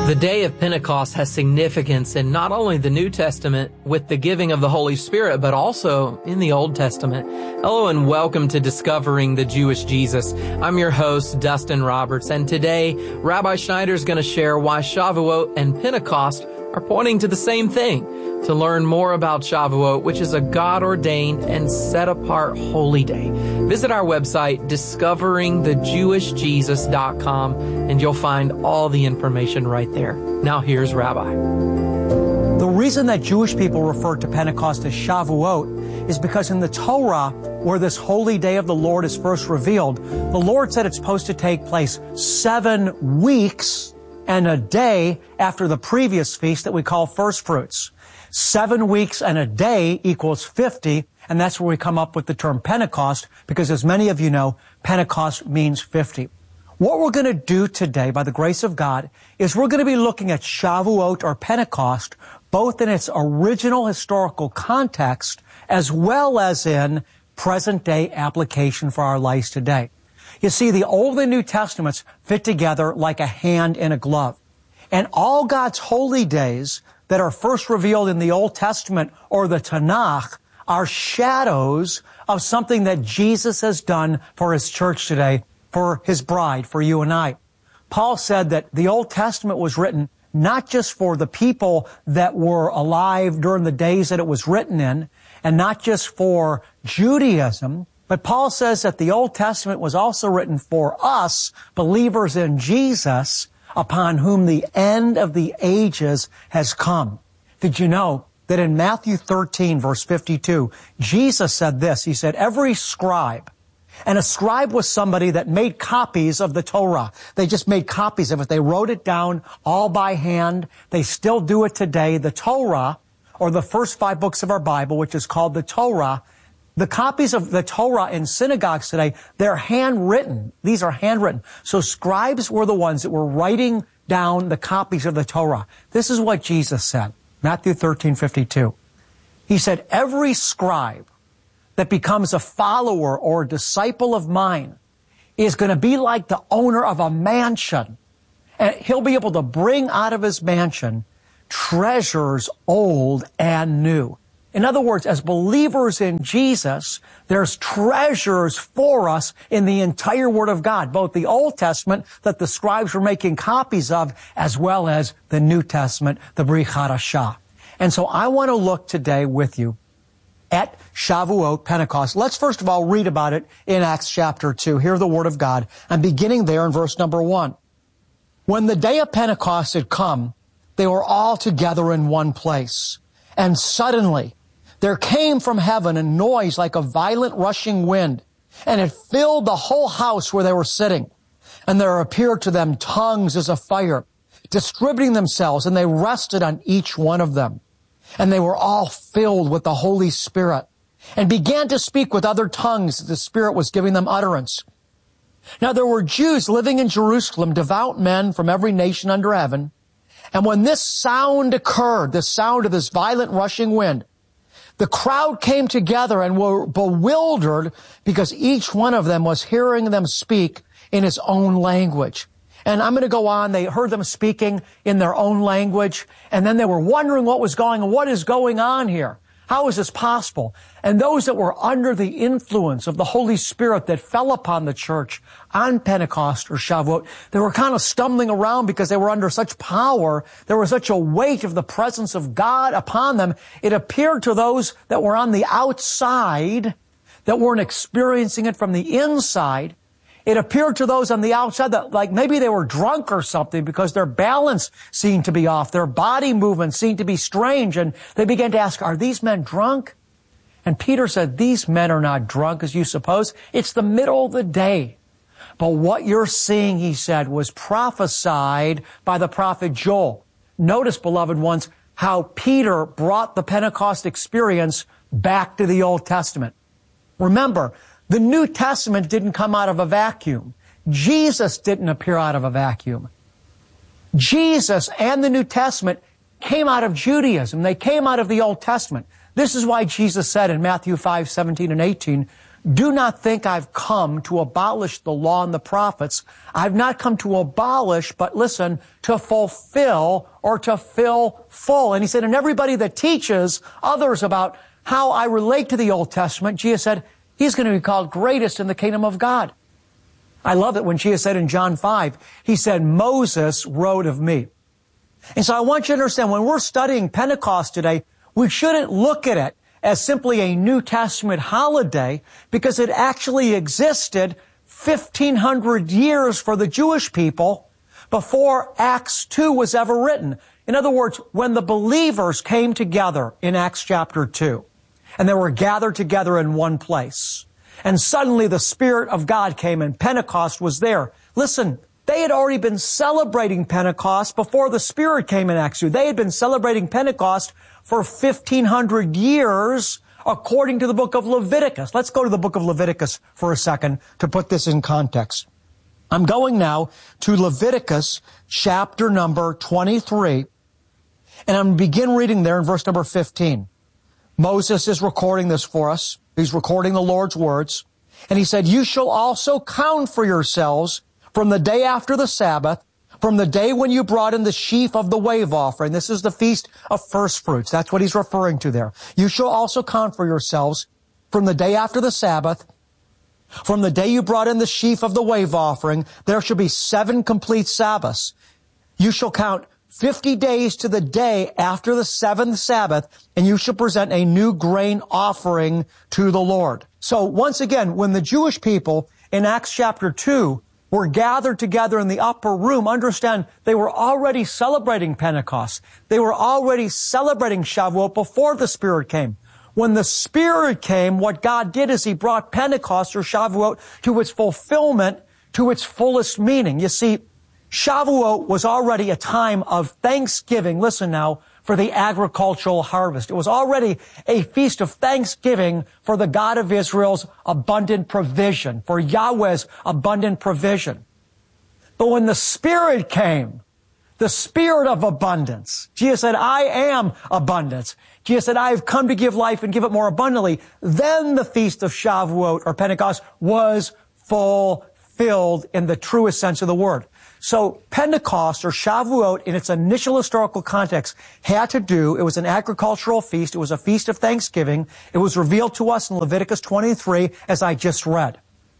The day of Pentecost has significance in not only the New Testament with the giving of the Holy Spirit, but also in the Old Testament. Hello and welcome to Discovering the Jewish Jesus. I'm your host, Dustin Roberts, and today Rabbi Schneider is going to share why Shavuot and Pentecost are pointing to the same thing. To learn more about Shavuot, which is a God-ordained and set-apart holy day, visit our website, discoveringthejewishjesus.com, and you'll find all the information right there. Now here's Rabbi. The reason that Jewish people refer to Pentecost as Shavuot is because in the Torah, where this holy day of the Lord is first revealed, the Lord said it's supposed to take place 7 weeks and a day after the previous feast that we call first fruits. 7 weeks and a day equals 50, and that's where we come up with the term Pentecost, because as many of you know, Pentecost means 50. What we're going to do today, by the grace of God, is we're going to be looking at Shavuot or Pentecost, both in its original historical context, as well as in present-day application for our lives today. You see, the Old and New Testaments fit together like a hand in a glove. And all God's holy days that are first revealed in the Old Testament or the Tanakh are shadows of something that Jesus has done for His church today, for His bride, for you and I. Paul said that the Old Testament was written not just for the people that were alive during the days that it was written in, and not just for Judaism, but Paul says that the Old Testament was also written for us, believers in Jesus, upon whom the end of the ages has come. Did you know that in Matthew 13, verse 52, Jesus said this? He said, every scribe, and a scribe was somebody that made copies of the Torah. They just made copies of it. They wrote it down all by hand. They still do it today. The Torah, or the first 5 books of our Bible, which is called the Torah, the copies of the Torah in synagogues today, they're handwritten. These are handwritten. So scribes were the ones that were writing down the copies of the Torah. This is what Jesus said, Matthew 13:52. He said, every scribe that becomes a follower or a disciple of mine is going to be like the owner of a mansion. And he'll be able to bring out of his mansion treasures old and new. In other words, as believers in Jesus, there's treasures for us in the entire Word of God, both the Old Testament that the scribes were making copies of, as well as the New Testament, the Brit Hadashah. And so I want to look today with you at Shavuot, Pentecost. Let's first of all read about it in Acts chapter 2. Hear the Word of God. I'm beginning there in verse number 1. When the day of Pentecost had come, they were all together in one place. And suddenly, there came from heaven a noise like a violent rushing wind, and it filled the whole house where they were sitting. And there appeared to them tongues as of fire, distributing themselves, and they rested on each one of them. And they were all filled with the Holy Spirit, and began to speak with other tongues as the Spirit was giving them utterance. Now there were Jews living in Jerusalem, devout men from every nation under heaven. And when this sound occurred, the sound of this violent rushing wind, the crowd came together and were bewildered because each one of them was hearing them speak in his own language. And I'm going to go on. They heard them speaking in their own language, and then they were wondering what was going on. What is going on here? How is this possible? And those that were under the influence of the Holy Spirit that fell upon the church on Pentecost or Shavuot, they were kind of stumbling around because they were under such power. There was such a weight of the presence of God upon them. It appeared to those that were on the outside, that weren't experiencing it from the inside, it appeared to those on the outside that like maybe they were drunk or something because their balance seemed to be off. Their body movement seemed to be strange. And they began to ask, are these men drunk? And Peter said, these men are not drunk as you suppose. It's the middle of the day. But what you're seeing, he said, was prophesied by the prophet Joel. Notice, beloved ones, how Peter brought the Pentecost experience back to the Old Testament. Remember, the New Testament didn't come out of a vacuum. Jesus didn't appear out of a vacuum. Jesus and the New Testament came out of Judaism. They came out of the Old Testament. This is why Jesus said in Matthew 5:17 and 18, Do not think I've come to abolish the law and the prophets. I've not come to abolish, but listen, to fulfill or to fill full. And he said, and everybody that teaches others about how I relate to the Old Testament, Jesus said, he's going to be called greatest in the kingdom of God. I love it when Jesus said in John 5, he said, Moses wrote of me. And so I want you to understand, when we're studying Pentecost today, we shouldn't look at it as simply a New Testament holiday, because it actually existed 1,500 years for the Jewish people before Acts 2 was ever written. In other words, when the believers came together in Acts chapter 2, and they were gathered together in one place, and suddenly the Spirit of God came and Pentecost was there. Listen, they had already been celebrating Pentecost before the Spirit came in Acts 2. They had been celebrating Pentecost for 1,500 years, according to the book of Leviticus. Let's go to the book of Leviticus for a second to put this in context. I'm going now to Leviticus chapter number 23, and I'm going to begin reading there in verse number 15. Moses is recording this for us. He's recording the Lord's words. And he said, you shall also count for yourselves from the day after the Sabbath, from the day when you brought in the sheaf of the wave offering. This is the feast of first fruits. That's what he's referring to there. You shall also count for yourselves from the day after the Sabbath, from the day you brought in the sheaf of the wave offering. There shall be 7 complete Sabbaths. You shall count 50 days to the day after the 7th Sabbath, and you shall present a new grain offering to the Lord. So once again, when the Jewish people in Acts chapter 2 were gathered together in the upper room, understand they were already celebrating Pentecost. They were already celebrating Shavuot before the Spirit came. When the Spirit came, what God did is He brought Pentecost or Shavuot to its fulfillment, to its fullest meaning. You see, Shavuot was already a time of thanksgiving, listen now, for the agricultural harvest. It was already a feast of thanksgiving for the God of Israel's abundant provision, for Yahweh's abundant provision. But when the Spirit came, the Spirit of abundance, Jesus said, I am abundance. Jesus said, I have come to give life and give it more abundantly. Then the feast of Shavuot or Pentecost was fulfilled in the truest sense of the word. So Pentecost or Shavuot in its initial historical context had to do, it was an agricultural feast, it was a feast of thanksgiving. It was revealed to us in Leviticus 23 as I just read.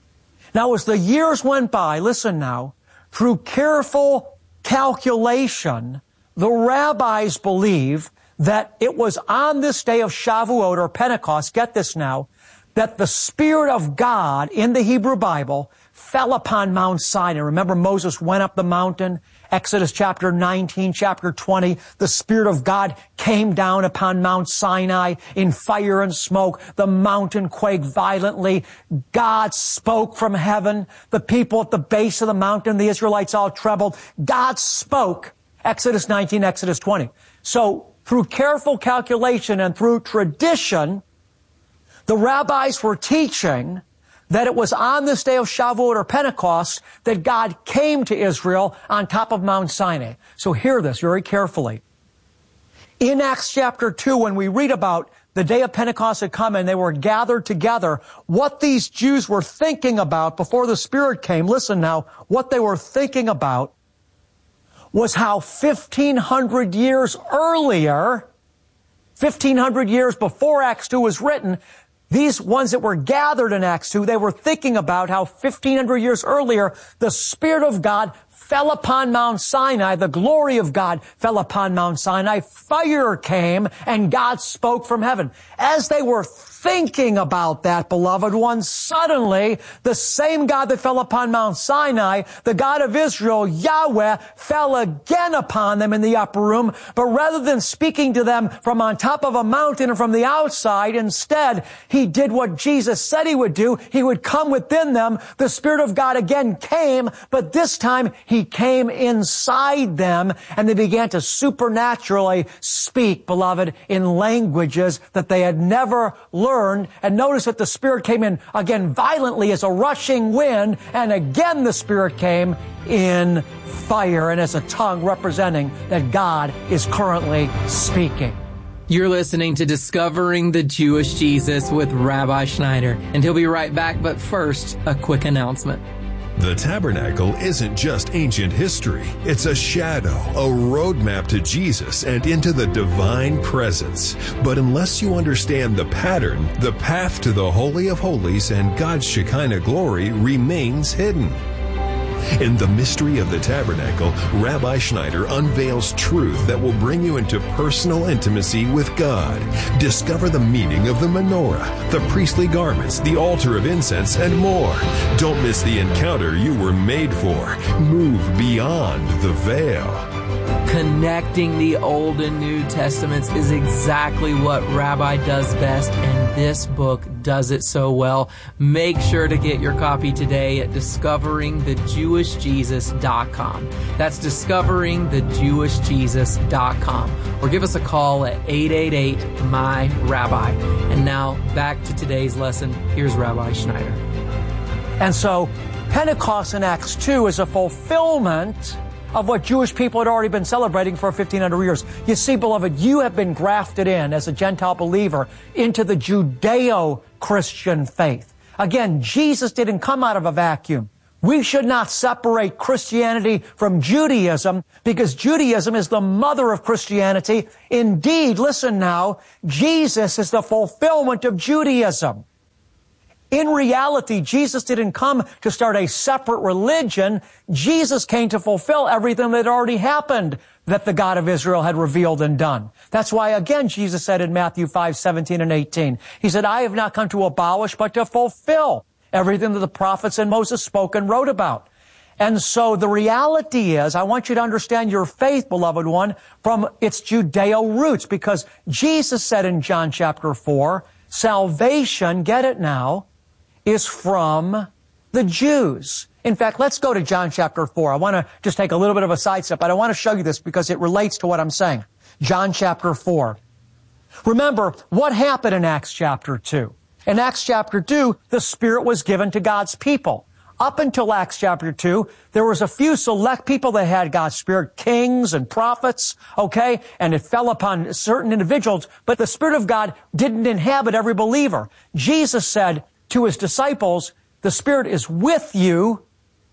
Now as the years went by, listen now, through careful calculation, the rabbis believe that it was on this day of Shavuot or Pentecost, get this now, that the Spirit of God in the Hebrew Bible fell upon Mount Sinai. Remember, Moses went up the mountain. Exodus chapter 19, chapter 20, the Spirit of God came down upon Mount Sinai in fire and smoke. The mountain quaked violently. God spoke from heaven. The people at the base of the mountain, the Israelites all trembled. God spoke. Exodus 19, Exodus 20. So through careful calculation and through tradition, the rabbis were teaching that it was on this day of Shavuot or Pentecost that God came to Israel on top of Mount Sinai. So hear this very carefully. In Acts chapter 2, when we read about the day of Pentecost had come and they were gathered together, what these Jews were thinking about before the Spirit came, listen now, what they were thinking about was how 1,500 years earlier, 1,500 years before Acts 2 was written, these ones that were gathered in Acts 2, they were thinking about how 1,500 years earlier, the Spirit of God fell upon Mount Sinai. The glory of God fell upon Mount Sinai. Fire came and God spoke from heaven. As they were thinking about that, beloved ones, suddenly the same God that fell upon Mount Sinai, the God of Israel, Yahweh, fell again upon them in the upper room. But rather than speaking to them from on top of a mountain or from the outside, instead, He did what Jesus said He would do. He would come within them. The Spirit of God again came, but this time He came inside them, and they began to supernaturally speak, beloved, in languages that they had never learned. And notice that the Spirit came in again violently as a rushing wind, and again the Spirit came in fire and as a tongue representing that God is currently speaking. You're listening to Discovering the Jewish Jesus with Rabbi Schneider, and he'll be right back, but first, a quick announcement. The tabernacle isn't just ancient history. It's a shadow, a roadmap to Jesus and into the divine presence. But unless you understand the pattern, the path to the Holy of Holies and God's Shekinah glory remains hidden. In the mystery of the tabernacle, Rabbi Schneider unveils truth that will bring you into personal intimacy with God. Discover the meaning of the menorah, the priestly garments, the altar of incense, and more. Don't miss the encounter you were made for. Move beyond the veil. Connecting the Old and New Testaments is exactly what Rabbi does best, and this book does it so well. Make sure to get your copy today at discoveringthejewishjesus.com. That's discoveringthejewishjesus.com. Or give us a call at 888-MY-RABBI. And now, back to today's lesson. Here's Rabbi Schneider. And so, Pentecost in Acts 2 is a fulfillment of what Jewish people had already been celebrating for 1,500 years. You see, beloved, you have been grafted in as a Gentile believer into the Judeo-Christian faith. Again, Jesus didn't come out of a vacuum. We should not separate Christianity from Judaism because Judaism is the mother of Christianity. Indeed, listen now, Jesus is the fulfillment of Judaism. In reality, Jesus didn't come to start a separate religion. Jesus came to fulfill everything that had already happened that the God of Israel had revealed and done. That's why, again, Jesus said in Matthew 5:17 and 18, He said, I have not come to abolish, but to fulfill everything that the prophets and Moses spoke and wrote about. And so the reality is, I want you to understand your faith, beloved one, from its Judeo roots, because Jesus said in John chapter 4, salvation, get it now, is from the Jews. In fact, let's go to John chapter 4. I want to just take a little bit of a sidestep, but I want to show you this because it relates to what I'm saying. John chapter 4. Remember, what happened in Acts chapter 2? In Acts chapter 2, the Spirit was given to God's people. Up until Acts chapter 2, there was a few select people that had God's Spirit, kings and prophets, okay? And it fell upon certain individuals, but the Spirit of God didn't inhabit every believer. Jesus said to His disciples, the Spirit is with you,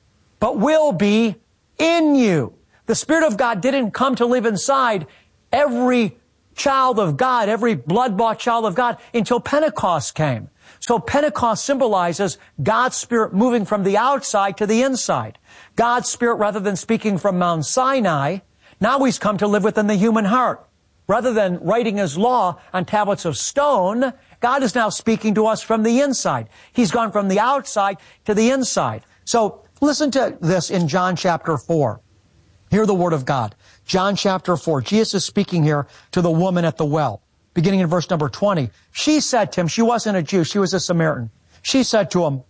but will be in you. The Spirit of God didn't come to live inside every child of God, every blood-bought child of God, until Pentecost came. So Pentecost symbolizes God's Spirit moving from the outside to the inside. God's Spirit, rather than speaking from Mount Sinai, now He's come to live within the human heart. Rather than writing His law on tablets of stone, God is now speaking to us from the inside. He's gone from the outside to the inside. So listen to this in John chapter 4. Hear the word of God. John chapter 4. Jesus is speaking here to the woman at the well. Beginning in verse number 20. She said to Him, she wasn't a Jew, she was a Samaritan. She said to Him,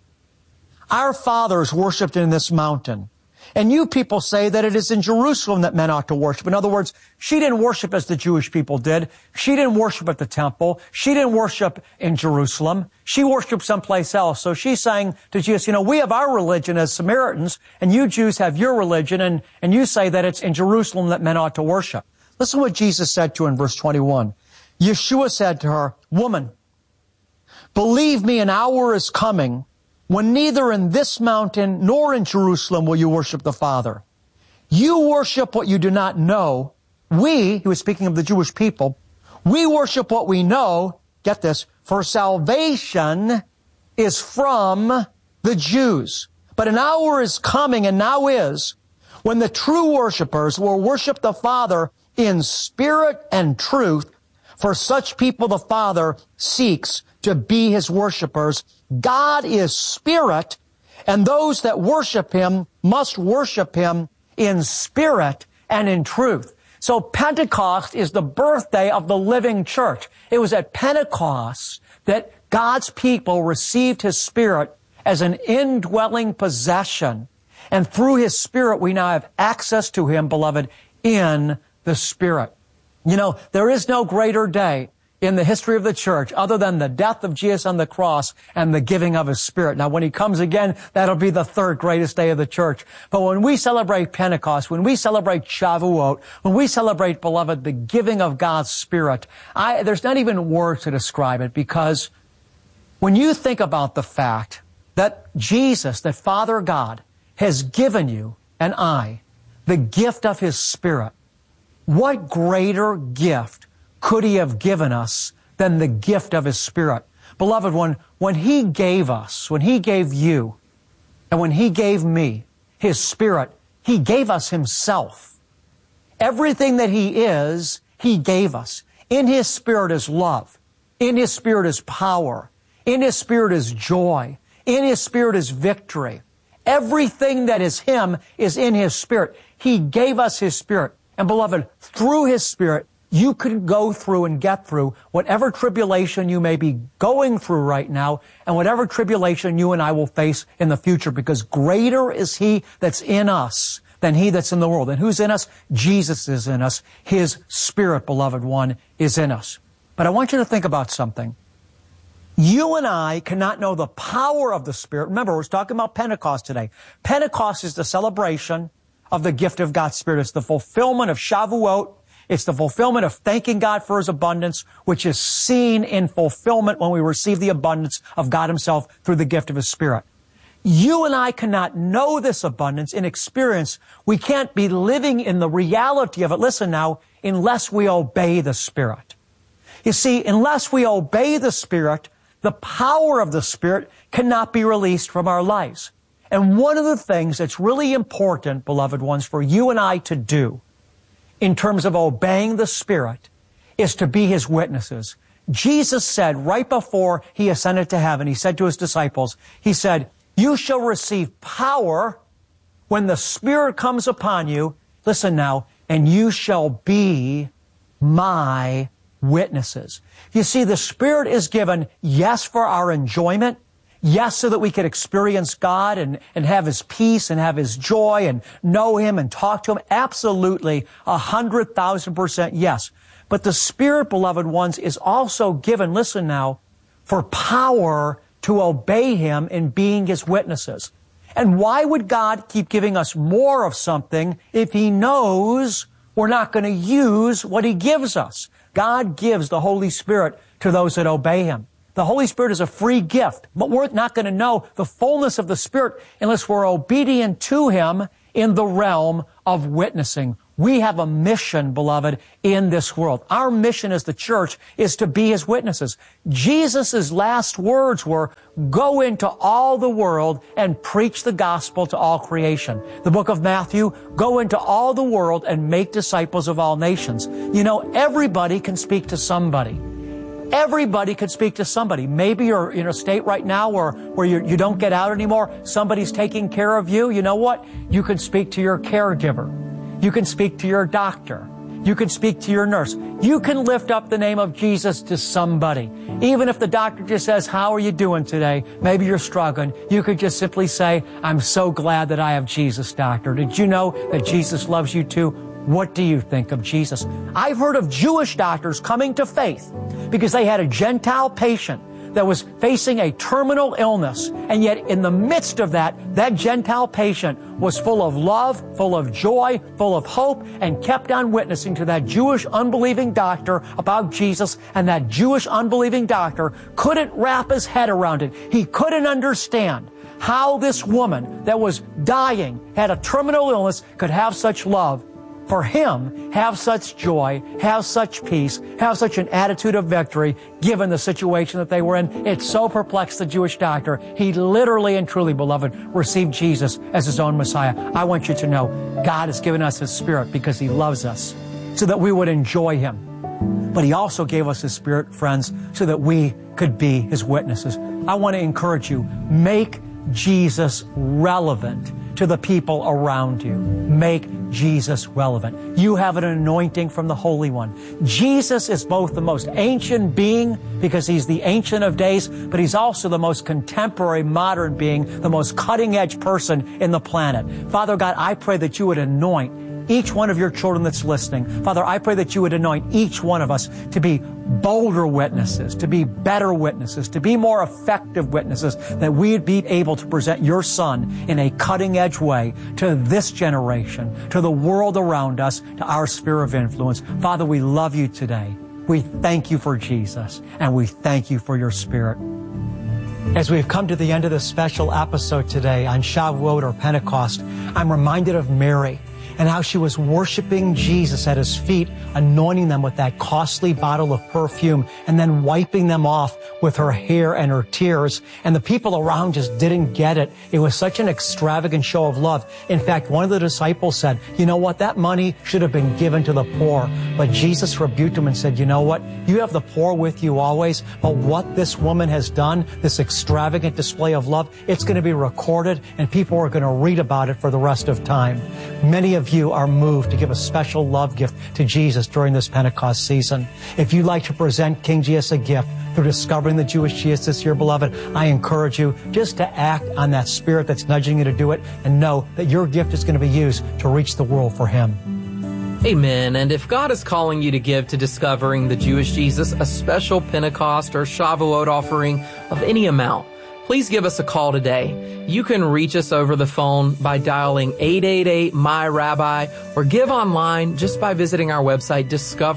our fathers worshipped in this mountain, and you people say that it is in Jerusalem that men ought to worship. In other words, she didn't worship as the Jewish people did. She didn't worship at the temple. She didn't worship in Jerusalem. She worshiped someplace else. So she's saying to Jesus, we have our religion as Samaritans, and you Jews have your religion, and you say that it's in Jerusalem that men ought to worship. Listen to what Jesus said to her in verse 21. Yeshua said to her, woman, believe me, an hour is coming when neither in this mountain nor in Jerusalem will you worship the Father. You worship what you do not know. We, he was speaking of the Jewish people, we worship what we know, get this, for salvation is from the Jews. But an hour is coming, and now is, when the true worshipers will worship the Father in spirit and truth, for such people the Father seeks to be His worshipers. God is spirit, and those that worship Him must worship Him in spirit and in truth. So Pentecost is the birthday of the living church. It was at Pentecost that God's people received His Spirit as an indwelling possession. And through His Spirit, we now have access to Him, beloved, in the Spirit. There is no greater day in the history of the church other than the death of Jesus on the cross and the giving of His Spirit. Now, when He comes again, that'll be the third greatest day of the church. But when we celebrate Pentecost, when we celebrate Shavuot, when we celebrate, beloved, the giving of God's Spirit, there's not even words to describe it, because when you think about the fact that Jesus, that Father God, has given you and I the gift of His Spirit, what greater gift could He have given us than the gift of His Spirit? Beloved, when He gave us, when He gave you, and when He gave me His Spirit, He gave us Himself. Everything that He is, He gave us. In His Spirit is love. In His Spirit is power. In His Spirit is joy. In His Spirit is victory. Everything that is Him is in His Spirit. He gave us His Spirit. And beloved, through His Spirit, you can go through and get through whatever tribulation you may be going through right now and whatever tribulation you and I will face in the future, because greater is He that's in us than he that's in the world. And who's in us? Jesus is in us. His Spirit, beloved one, is in us. But I want you to think about something. You and I cannot know the power of the Spirit. Remember, we're talking about Pentecost today. Pentecost is the celebration of the gift of God's Spirit. It's the fulfillment of Shavuot. It's the fulfillment of thanking God for His abundance, which is seen in fulfillment when we receive the abundance of God Himself through the gift of His Spirit. You and I cannot know this abundance in experience. We can't be living in the reality of it, listen now, unless we obey the Spirit. You see, unless we obey the Spirit, the power of the Spirit cannot be released from our lives. And one of the things that's really important, beloved ones, for you and I to do in terms of obeying the Spirit is to be His witnesses. Jesus said right before He ascended to heaven, He said to His disciples, He said, "You shall receive power when the Spirit comes upon you," listen now, "and you shall be my witnesses." You see, the Spirit is given, yes, for our enjoyment, yes, so that we could experience God and have His peace and have His joy and know Him and talk to Him. Absolutely, 100,000% yes. But the Spirit, beloved ones, is also given, listen now, for power to obey Him in being His witnesses. And why would God keep giving us more of something if He knows we're not going to use what He gives us? God gives the Holy Spirit to those that obey Him. The Holy Spirit is a free gift, but we're not going to know the fullness of the Spirit unless we're obedient to Him in the realm of witnessing. We have a mission, beloved, in this world. Our mission as the church is to be His witnesses. Jesus' last words were, "Go into all the world and preach the gospel to all creation." The book of Matthew, "Go into all the world and make disciples of all nations." You know, everybody can speak to somebody. Everybody could speak to somebody. Maybe you're in a state right now where you don't get out anymore. Somebody's taking care of you. You know what? You can speak to your caregiver. You can speak to your doctor. You can speak to your nurse. You can lift up the name of Jesus to somebody. Even if the doctor just says, "How are you doing today?" Maybe you're struggling. You could just simply say, "I'm so glad that I have Jesus, doctor. Did you know that Jesus loves you too? What do you think of Jesus?" I've heard of Jewish doctors coming to faith because they had a Gentile patient that was facing a terminal illness. And yet in the midst of that Gentile patient was full of love, full of joy, full of hope, and kept on witnessing to that Jewish unbelieving doctor about Jesus. And that Jewish unbelieving doctor couldn't wrap his head around it. He couldn't understand how this woman that was dying, had a terminal illness, could have such love for him, have such joy, have such peace, have such an attitude of victory, given the situation that they were in. It so perplexed the Jewish doctor. He literally and truly, beloved, received Jesus as his own Messiah. I want you to know God has given us His Spirit because He loves us, so that we would enjoy Him. But He also gave us His Spirit, friends, so that we could be His witnesses. I want to encourage you, make Jesus relevant to the people around you. Make Jesus relevant. You have an anointing from the Holy One. Jesus is both the most ancient being, because He's the Ancient of Days, but He's also the most contemporary, modern being, the most cutting-edge person in the planet. Father God, I pray that You would anoint each one of your children that's listening. Father, I pray that you would anoint each one of us to be bolder witnesses, to be better witnesses, to be more effective witnesses, that we'd be able to present your Son in a cutting-edge way to this generation, to the world around us, to our sphere of influence. Father, we love you today. We thank you for Jesus, and we thank you for your Spirit. As we've come to the end of this special episode today on Shavuot or Pentecost, I'm reminded of Mary and how she was worshiping Jesus at his feet, anointing them with that costly bottle of perfume and then wiping them off with her hair and her tears. And the people around just didn't get it. It was such an extravagant show of love. In fact, one of the disciples said, you know what, that money should have been given to the poor. But Jesus rebuked him and said, you know what, you have the poor with you always, but what this woman has done, this extravagant display of love, it's going to be recorded and people are going to read about it for the rest of time. Many of you are moved to give a special love gift to Jesus during this Pentecost season. If you'd like to present King Jesus a gift through discovering the Jewish Jesus this year, beloved, I encourage you just to act on that spirit that's nudging you to do it and know that your gift is going to be used to reach the world for Him. Amen. And if God is calling you to give to Discovering the Jewish Jesus a special Pentecost or Shavuot offering of any amount, please give us a call today. You can reach us over the phone by dialing 888-MY-RABBI or give online just by visiting our website,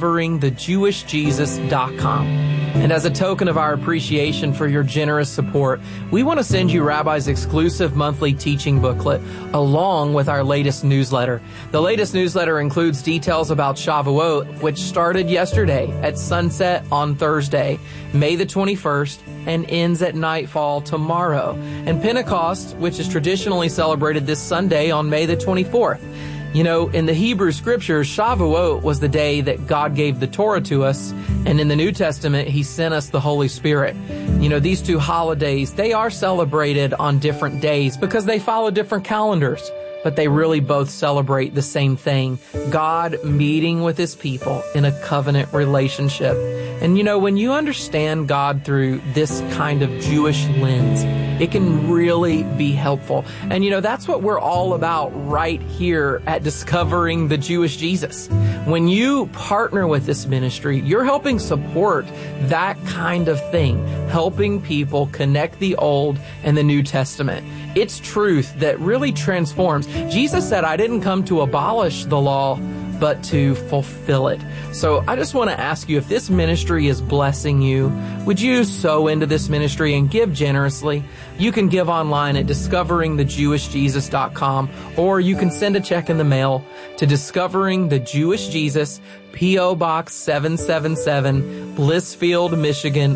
discoveringthejewishjesus.com. And as a token of our appreciation for your generous support, we want to send you Rabbi's exclusive monthly teaching booklet along with our latest newsletter. The latest newsletter includes details about Shavuot, which started yesterday at sunset on Thursday, May the 21st, and ends at nightfall tomorrow, and Pentecost, which is traditionally celebrated this Sunday on May the 24th. You know, in the Hebrew Scriptures, Shavuot was the day that God gave the Torah to us, and in the New Testament, He sent us the Holy Spirit. You know, these two holidays, they are celebrated on different days because they follow different calendars, but they really both celebrate the same thing, God meeting with His people in a covenant relationship. And you know, when you understand God through this kind of Jewish lens, it can really be helpful. And you know, that's what we're all about right here at Discovering the Jewish Jesus. When you partner with this ministry, you're helping support that kind of thing, helping people connect the Old and the New Testament. It's truth that really transforms. Jesus said, I didn't come to abolish the law, but to fulfill it. So I just want to ask you, if this ministry is blessing you, would you sow into this ministry and give generously? You can give online at discoveringthejewishjesus.com, or you can send a check in the mail to Discovering the Jewish Jesus, P.O. Box 777, Blissfield, Michigan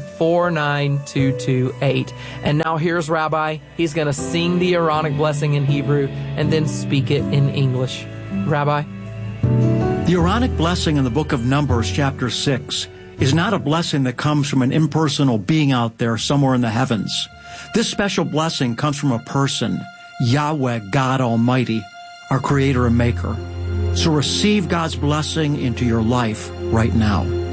49228. And now here's Rabbi. He's going to sing the Aaronic blessing in Hebrew and then speak it in English. Rabbi? The Aaronic blessing in the book of Numbers, chapter 6, is not a blessing that comes from an impersonal being out there somewhere in the heavens. This special blessing comes from a person, Yahweh, God Almighty, our Creator and Maker. So receive God's blessing into your life right now.